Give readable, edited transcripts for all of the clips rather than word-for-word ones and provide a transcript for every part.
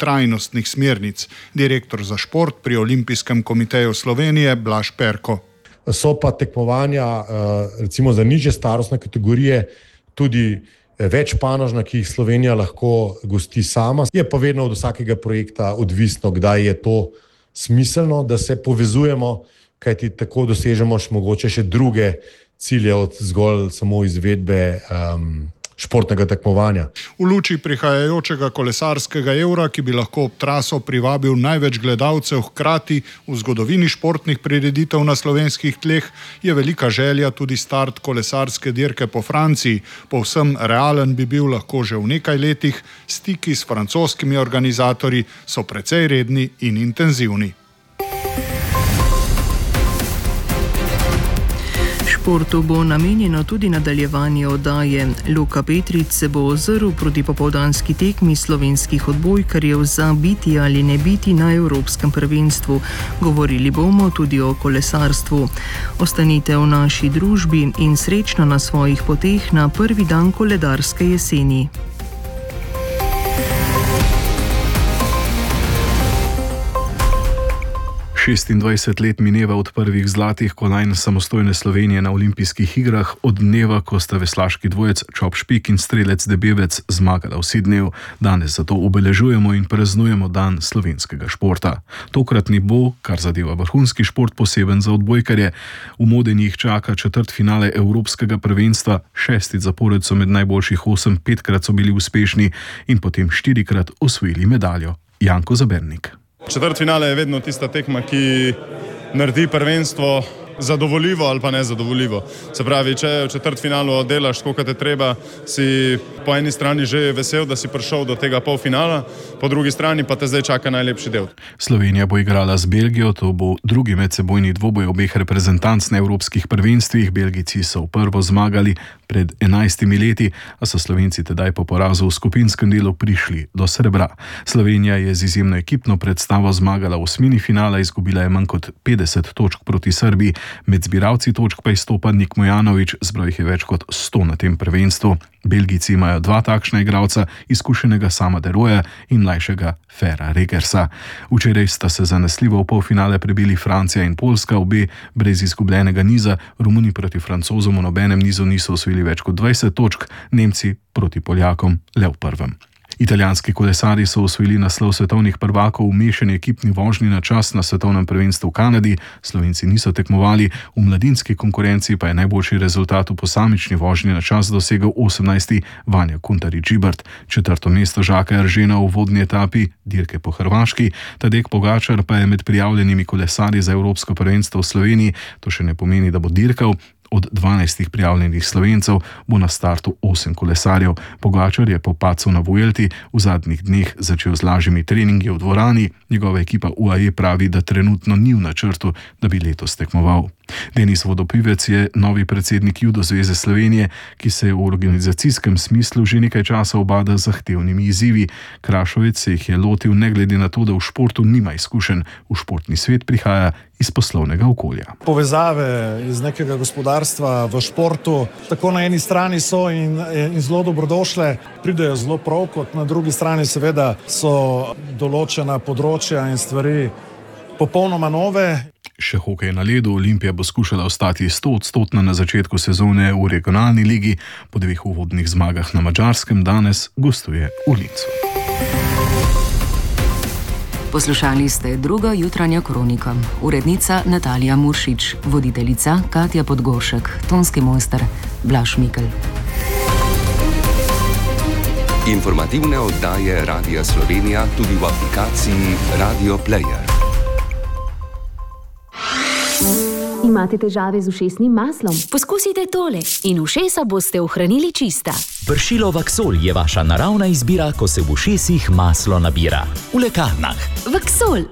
trajnostnih smernic. Direktor za šport pri Olimpijskem komiteju Slovenije Blaž Perko. So pa tekmovanja recimo za nižje starostne kategorije tudi večpanožna, ki jih Slovenija lahko gosti sama. Je pa vedno od vsakega projekta odvisno, kdaj je to smiselno, da se povezujemo, kajti tako dosežemo mogoče še druge cilje od zgolj samo izvedbe športnega tekmovanja. V luči prihajajočega kolesarskega Eura, ki bi lahko ob traso privabil največ gledalcev hkrati v zgodovini športnih prireditev na slovenskih tleh, je velika želja tudi start kolesarske dirke po Franciji. Povsem realen bi bil lahko že v nekaj letih, stiki s francoskimi organizatorji so precej redni in intenzivni. Športu bo namenjeno tudi nadaljevanje oddaje. Luka Petrič se bo ozrl proti popoldanski tekmi slovenskih odbojkarjev za biti ali ne biti na Evropskem prvenstvu. Govorili bomo tudi o kolesarstvu. Ostanite v naši družbi in srečno na svojih poteh na prvi dan koledarske jeseni. 26 let mineva od prvih zlatih kolajn samostojne Slovenije na olimpijskih igrah, od dneva, ko sta veslaški dvojec Čop Špik in strelec Debevec zmagala v Sidneju. Danes zato obeležujemo in praznujemo dan slovenskega športa. Tokratni bo, kar zadeva vrhunski šport, poseben za odbojkarje. V Modeni jih čaka četrtfinale Evropskega prvenstva, 6 zapored so med najboljših 8, 5krat so bili uspešni in potem 4krat osvojili medaljo. Janko Zabernik. Četrtfinale je vedno tista tekma, ki naredi prvenstvo zadovoljivo ali pa nezadovoljivo. Se pravi, če v četrtfinalu oddelaš, koliko te treba, si po eni strani že vesel, da si prišel do tega polfinala, po drugi strani pa te zdaj čaka najlepši del. Slovenija bo igrala z Belgijo, to bo drugi medsebojni dvoboj obeh reprezentanc na evropskih prvenstvih. Belgijci so v prvo zmagali pred 11 leti, a so Slovenci tedaj po porazu v skupinskem delu prišli do srebra. Slovenija je z izjemno ekipno predstavo zmagala v osmini finala, izgubila je manj kot 50 točk proti Srbiji. Med zbiralci točk pa izstopa Nik Mojanović, zbroj jih je več kot 100 na tem prvenstvu. Belgijci imajo dva takšna igralca, izkušenega Sama Deroja in mlajšega Fera Regersa. Včeraj sta se zanesljivo v polfinale prebili Francija in Poljska, obe brez izgubljenega niza. Romuni proti Francozom v nobenem nizu niso osvojili več kot 20 točk, Nemci proti Poljakom le v prvem. Italijanski kolesarji so osvojili naslov svetovnih prvakov v mešani ekipni vožnji na čas na svetovnem prvenstvu v Kanadi. Slovenci niso tekmovali, v mladinski konkurenci pa je najboljši rezultat v posamični vožnji na čas dosegel 18. Vanja Kuntarič-Žibert. Četrto mesto Žaka Eržena v vodni etapi dirke po Hrvaški. Tadej Pogačar pa je med prijavljenimi kolesarji za Evropsko prvenstvo v Sloveniji. To še ne pomeni, da bo dirkal. Od 12 prijavljenih Slovencev bo na startu 8 kolesarjev. Pogačar je po padcu na Vuelti v zadnjih dneh začel z lažjimi treningi v dvorani. Njegova ekipa UAE pravi, da trenutno ni v načrtu, da bi letos tekmoval. Denis Vodopivec je novi predsednik Judo zveze Slovenije, ki se je v organizacijskem smislu že nekaj časa ubada z zahtevnimi izzivi. Krašovec se jih je lotil ne glede na to, da v športu nima izkušenj. V športni svet prihaja iz poslovnega okolja. Povezave iz nekega gospodarstva v športu tako na eni strani so in zelo dobrodošle, pridejo zelo prav, kot na drugi strani seveda so določena področja in stvari popolnoma nove. Še hokej na ledu. Olimpija bo skušala ostati 100% na začetku sezone v regionalni ligi. Po 2 uvodnih zmagah na Madžarskem danes gostuje v Linzu. Poslušali ste drugo jutranjo kroniko. Urednica Natalija Muršič, voditeljica Katja Podgoršek, tonski mojster Blaž Mikl. Informativne oddaje Radia Slovenija tudi v aplikaciji Radio Player. Imate težave z ušesnim maslom? Poskusite tole in ušesa boste ohranili čista. Pršilo Vaksol je vaša naravna izbira, ko se v ušesih maslo nabira. V lekarnah. Vaksol.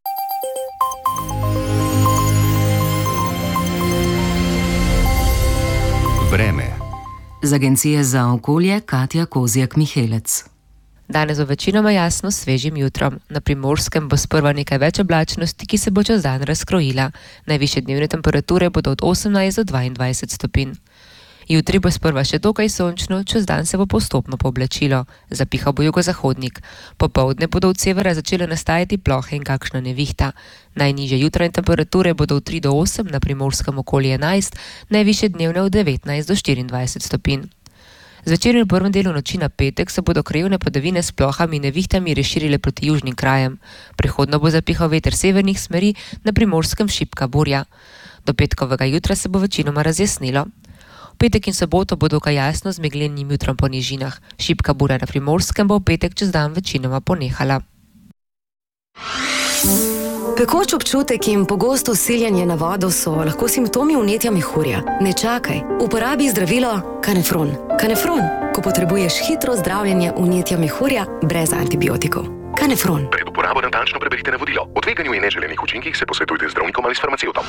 Vreme. Z Agencije za okolje Katja Kozjak-Mihelec. Danes bo večinoma jasno s svežim jutrom. Na Primorskem bo sprva nekaj več oblačnosti, ki se bo čez dan razkrojila. Najvišje dnevne temperature bodo od 18 do 22 stopinj. Jutri bo sprva še dokaj sončno, čez dan se bo postopno pooblačilo. Zapihal bo jugozahodnik. Popoldne bodo od severa začele nastajati plohe in kakšna nevihta. Najnižje jutranje temperature bodo od 3 do 8, na Primorskem okoli 11, najvišje dnevne od 19 do 24 stopinj. Zvečer in v prvem delu noči na petek se bodo krajevne padavine s plohami in nevihtami razširile proti južnim krajem. Prehodno bo zapihal veter severnih smeri, na Primorskem šibka burja. Do petkovega jutra se bo večinoma razjasnilo. V petek in soboto bo dokaj jasno z meglenim jutrom po nižinah. Šibka burja na Primorskem bo v petek čez dan večinoma ponehala. Pekoč občutek in pogosto siljanje na vodo so lahko simptomi vnetja mehurja. Ne čakaj, uporabi zdravilo Kanefron. Kanefron, ko potrebuješ hitro zdravljenje vnetja mehurja brez antibiotikov. Kanefron. Pred uporabo natančno preberite navodilo. O tveganju in neželenih učinkih se posvetujte z zdravnikom ali s farmacevtom.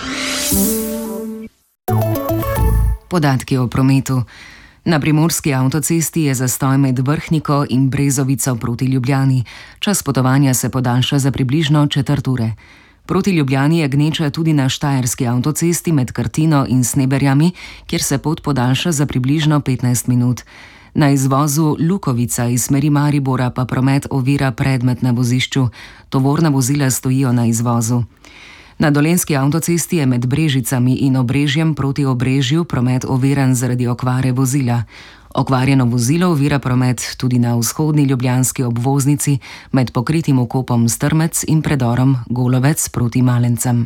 Podatki o prometu. Na primorski avtocesti je zastoj med Vrhniko in Brezovico proti Ljubljani. Čas potovanja se podaljša za približno 1/4 ure. Proti Ljubljani je gneča tudi na štajerski avtocesti med Krtino in Sneberjami, kjer se pot podaljša za približno 15 minut. Na izvozu Lukovica iz smeri Maribora pa promet ovira predmet na vozišču. Tovorna vozila stojijo na izvozu. Na dolenjski avtocesti je med Brežicami in Obrežjem proti Obrežju promet oviran zaradi okvare vozila. Okvarjeno vozilo ovira promet tudi na vzhodni ljubljanski obvoznici med pokritim okopom Strmec in predorom Golovec proti Malencem.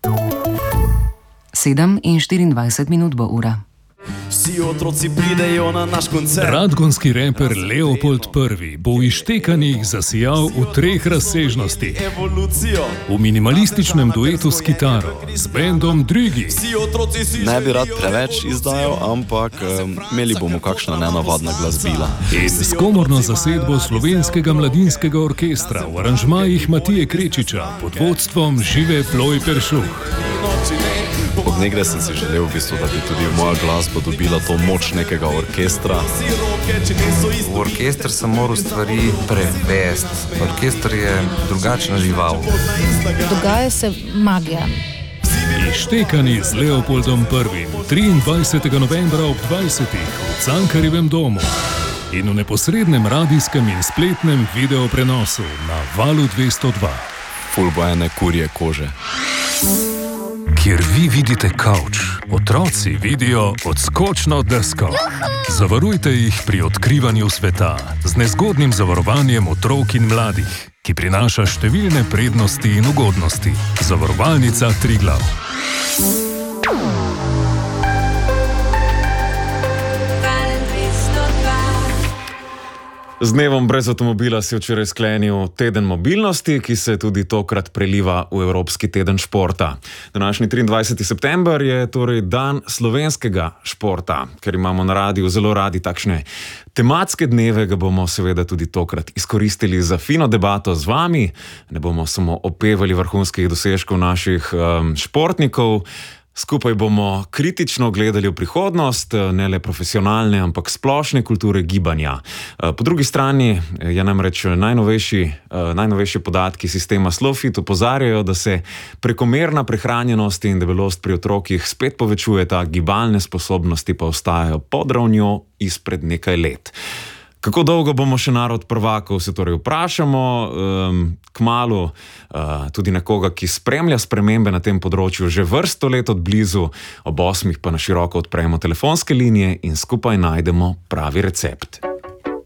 7:24 bo ura. Vsi otroci pridejo na naš koncert. Radgonski reper Leopold I bo v Ištekanih zasijal v 3 razsežnostih. V minimalističnem duetu s kitaro, z bendom Drigi. Ne bi rad preveč izdajal, ampak imeli bomo kakšna nenavadna glasbila. In s komorno zasedbo Slovenskega mladinskega orkestra v aranžmajih Matije Krečiča pod vodstvom Žive Ploj Peršuh. Od nekdaj sem si želel, da bi tudi moja glasba dobila to moč nekega orkestra. V orkester sem moral stvari prevesti. Orkester je drugačna žival. Dogaja se magija. Ištekani z Leopoldom I. 23. novembra ob 20. v Cankarjevem domu in v neposrednem radijskem in spletnem videoprenosu na Valu 202. Fulbojene kurje kože. Kjer vi vidite kavč, otroci vidijo odskočno desko. Zavarujte jih pri odkrivanju sveta z nezgodnim zavarovanjem otrok in mladih, ki prinaša številne prednosti in ugodnosti. Zavarovalnica Triglav. Z dnevom brez avtomobila se je včeraj sklenil teden mobilnosti, ki se tudi tokrat preliva v Evropski teden športa. Današnji 23. september je torej dan slovenskega športa. Ker imamo na radiju zelo radi takšne tematske dneve, ga bomo seveda tudi tokrat izkoristili za fino debato z vami. Ne bomo samo opevali vrhunskih dosežkov naših športnikov. Skupaj bomo kritično gledali v prihodnost, ne le profesionalne, ampak splošne kulture gibanja. Po drugi strani je namreč najnovejši podatki sistema SlowFit opozarjajo, da se prekomerna prehranjenost in debelost pri otrokih spet povečujeta, gibalne sposobnosti pa ostajajo pod ravnjo izpred nekaj let. Kako dolgo bomo še narod prvakov, se torej vprašamo. Kmalu tudi nekoga, ki spremlja spremembe na tem področju že vrsto let od blizu, ob 8 pa na široko odpremo telefonske linije in skupaj najdemo pravi recept.